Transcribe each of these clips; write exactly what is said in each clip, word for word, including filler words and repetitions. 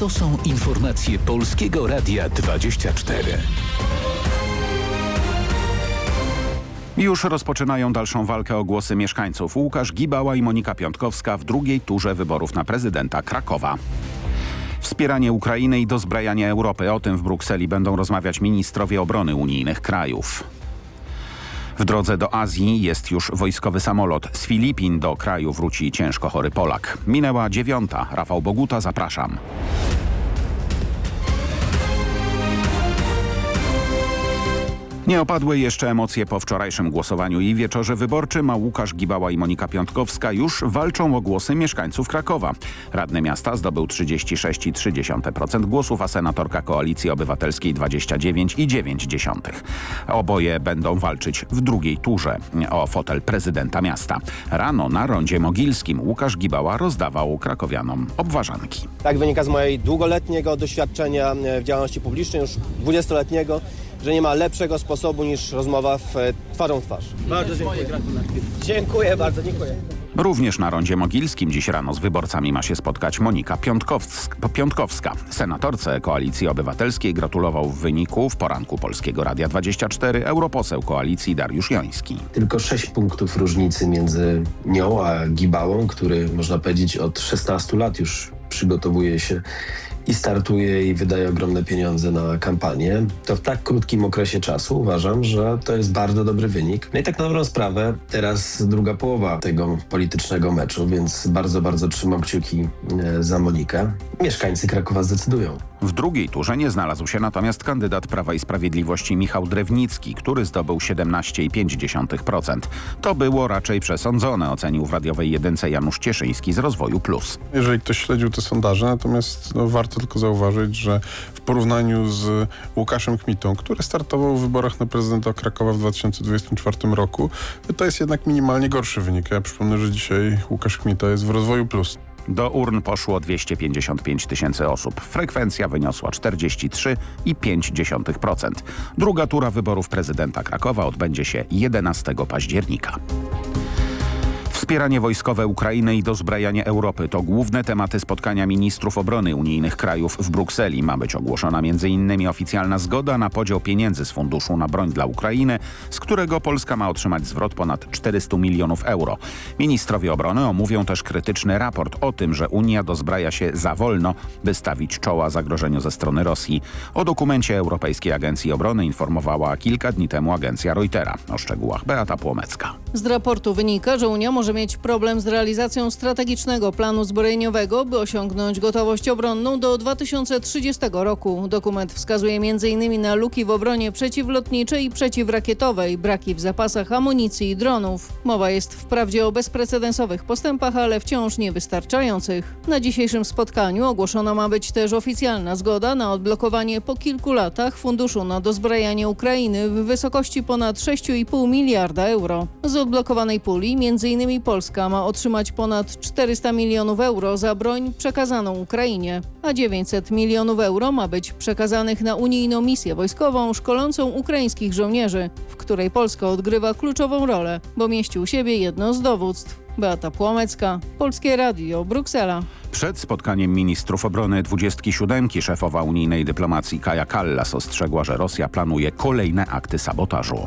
To są informacje Polskiego Radia dwadzieścia cztery. Już rozpoczynają dalszą walkę o głosy mieszkańców. Łukasz Gibała i Monika Piątkowska w drugiej turze wyborów na prezydenta Krakowa. Wspieranie Ukrainy i dozbrajanie Europy. O tym w Brukseli będą rozmawiać ministrowie obrony unijnych krajów. W drodze do Azji jest już wojskowy samolot. Z Filipin do kraju wróci ciężko chory Polak. Minęła dziewiąta. Rafał Boguta, zapraszam. Nie opadły jeszcze emocje po wczorajszym głosowaniu i wieczorze wyborczym, a Łukasz Gibała i Monika Piątkowska już walczą o głosy mieszkańców Krakowa. Radny miasta zdobył trzydzieści sześć przecinek trzy procent głosów, a senatorka Koalicji Obywatelskiej dwadzieścia dziewięć przecinek dziewięć procent. Oboje będą walczyć w drugiej turze o fotel prezydenta miasta. Rano na Rondzie Mogilskim Łukasz Gibała rozdawał krakowianom obwarzanki. Tak wynika z mojej długoletniego doświadczenia w działalności publicznej, już dwudziestoletniego, że nie ma lepszego sposobu niż rozmowa w twarzą w twarz. Bardzo dziękuję. Dziękuję bardzo, dziękuję. Również na Rondzie Mogilskim dziś rano z wyborcami ma się spotkać Monika Piątkowska. Piątkowska. Senatorce Koalicji Obywatelskiej gratulował w wyniku w poranku Polskiego Radia dwadzieścia cztery europoseł Koalicji Dariusz Joński. Tylko sześć punktów różnicy między nią a Gibałą, który można powiedzieć od szesnastu lat już przygotowuje się i startuje i wydaje ogromne pieniądze na kampanię, to w tak krótkim okresie czasu uważam, że to jest bardzo dobry wynik. No i tak na dobrą sprawę teraz druga połowa tego politycznego meczu, więc bardzo, bardzo trzymam kciuki za Monikę. Mieszkańcy Krakowa zdecydują. W drugiej turze nie znalazł się natomiast kandydat Prawa i Sprawiedliwości Michał Drewnicki, który zdobył siedemnaście przecinek pięć procent. To było raczej przesądzone, ocenił w radiowej jedynce Janusz Cieszyński z Rozwoju Plus. Jeżeli ktoś śledził te sondaże, natomiast no, warto tylko zauważyć, że w porównaniu z Łukaszem Kmitą, który startował w wyborach na prezydenta Krakowa w dwa tysiące dwudziestym czwartym roku, to jest jednak minimalnie gorszy wynik. Ja przypomnę, że dzisiaj Łukasz Kmita jest w Rozwoju Plus. Do urn poszło dwieście pięćdziesiąt pięć tysięcy osób. Frekwencja wyniosła czterdzieści trzy przecinek pięć procent. Druga tura wyborów prezydenta Krakowa odbędzie się jedenastego października. Wspieranie wojskowe Ukrainy i dozbrajanie Europy to główne tematy spotkania ministrów obrony unijnych krajów w Brukseli. Ma być ogłoszona między innymi oficjalna zgoda na podział pieniędzy z funduszu na broń dla Ukrainy, z którego Polska ma otrzymać zwrot ponad czterystu milionów euro. Ministrowie obrony omówią też krytyczny raport o tym, że Unia dozbraja się za wolno, by stawić czoła zagrożeniu ze strony Rosji. O dokumencie Europejskiej Agencji Obrony informowała kilka dni temu agencja Reutera. O szczegółach Beata Płomecka. Z raportu wynika, że Unia może mieć problem z realizacją strategicznego planu zbrojeniowego, by osiągnąć gotowość obronną do dwa tysiące trzydziestego roku. Dokument wskazuje między innymi na luki w obronie przeciwlotniczej i przeciwrakietowej, braki w zapasach amunicji i dronów. Mowa jest wprawdzie o bezprecedensowych postępach, ale wciąż niewystarczających. Na dzisiejszym spotkaniu ogłoszona ma być też oficjalna zgoda na odblokowanie po kilku latach funduszu na dozbrajanie Ukrainy w wysokości ponad sześć i pół miliarda euro. Z odblokowanej puli między innymi Polska ma otrzymać ponad czterysta milionów euro za broń przekazaną Ukrainie, a dziewięćset milionów euro ma być przekazanych na unijną misję wojskową szkolącą ukraińskich żołnierzy, w której Polska odgrywa kluczową rolę, bo mieści u siebie jedno z dowództw. Beata Płomecka, Polskie Radio, Bruksela. Przed spotkaniem ministrów obrony dwudziestki siódemki szefowa unijnej dyplomacji Kaja Kallas ostrzegła, że Rosja planuje kolejne akty sabotażu.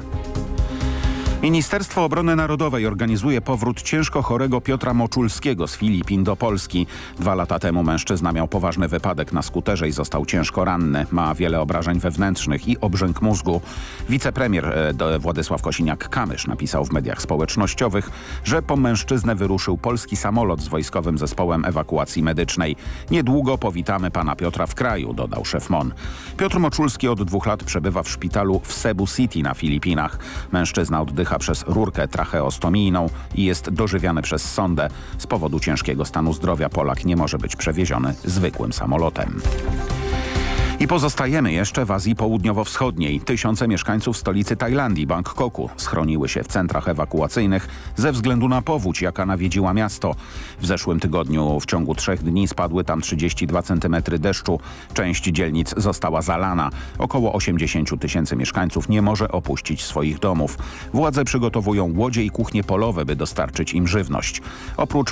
Ministerstwo Obrony Narodowej organizuje powrót ciężko chorego Piotra Moczulskiego z Filipin do Polski. Dwa lata temu mężczyzna miał poważny wypadek na skuterze i został ciężko ranny. Ma wiele obrażeń wewnętrznych i obrzęk mózgu. Wicepremier e, Władysław Kosiniak-Kamysz napisał w mediach społecznościowych, że po mężczyznę wyruszył polski samolot z wojskowym zespołem ewakuacji medycznej. Niedługo powitamy pana Piotra w kraju, dodał szef M O N. Piotr Moczulski od dwóch lat przebywa w szpitalu w Cebu City na Filipinach. Mężczyzna oddycha przez rurkę tracheostomijną i jest dożywiany przez sondę. Z powodu ciężkiego stanu zdrowia Polak nie może być przewieziony zwykłym samolotem. I pozostajemy jeszcze w Azji Południowo-Wschodniej. Tysiące mieszkańców stolicy Tajlandii, Bangkoku, schroniły się w centrach ewakuacyjnych ze względu na powódź, jaka nawiedziła miasto. W zeszłym tygodniu w ciągu trzech dni spadły tam trzydzieści dwa centymetry deszczu. Część dzielnic została zalana. Około osiemdziesiąt tysięcy mieszkańców nie może opuścić swoich domów. Władze przygotowują łodzie i kuchnie polowe, by dostarczyć im żywność. Oprócz